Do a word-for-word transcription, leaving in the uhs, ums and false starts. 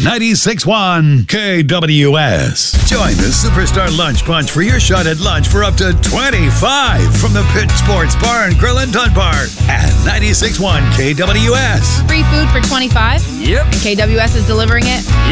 ninety-six point one K W S. Join the Superstar Lunch Punch for your shot at lunch for up to twenty-five from the Pitt Sports Bar and Grill in Dunbar and ninety-six point one K W S. Free food for twenty-five? Yep. And K W S is delivering it?